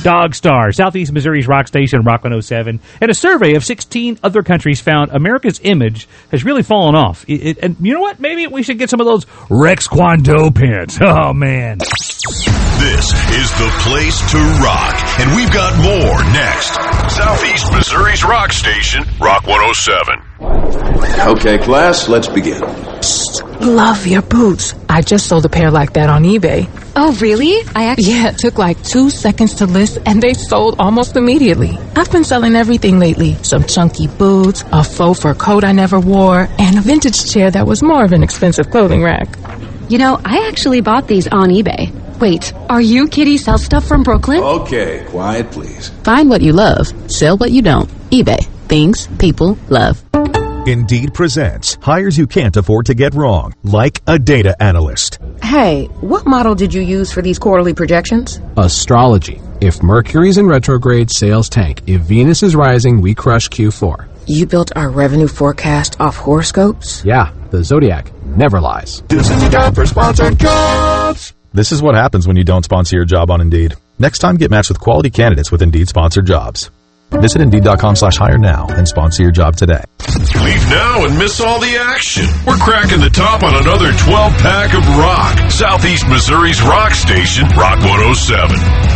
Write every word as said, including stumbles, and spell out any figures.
Dog Star, Southeast Missouri's rock station, Rock one oh seven, and a survey of sixteen other countries found America's image has really fallen off. It, it, and you know what? Maybe we should get some of those Rex Kwon Do pants. Oh, man. This is the place to rock, and we've got more next. Southeast Missouri's rock station, Rock one oh seven. Okay, class, let's begin. Love your boots. I just sold a pair like that on eBay. Oh, really? I actually... Yeah, it took like two seconds to list, and they sold almost immediately. I've been selling everything lately. Some chunky boots, a faux fur coat I never wore, and a vintage chair that was more of an expensive clothing rack. You know, I actually bought these on eBay. Wait, are you Kitty Sell Stuff from Brooklyn? Okay, quiet, please. Find what you love. Sell what you don't. eBay. Things people love. Indeed presents hires you can't afford to get wrong, like a data analyst. Hey, what model did you use for these quarterly projections? Astrology. If Mercury's in retrograde, sales tank. If Venus is rising, we crush Q four. You built our revenue forecast off horoscopes? Yeah, the Zodiac never lies. This is the time for sponsored jobs. This is what happens when you don't sponsor your job on Indeed. Next time, get matched with quality candidates with Indeed sponsored jobs. Visit Indeed.com slash hire now and sponsor your job today. Leave now and miss all the action. We're cracking the top on another twelve pack of rock. Southeast Missouri's rock station, Rock one oh seven.